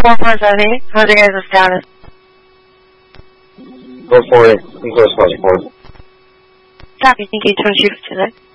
447, how's your guys' status? Go for it. Enclose 44. Copy, thank you, 2259.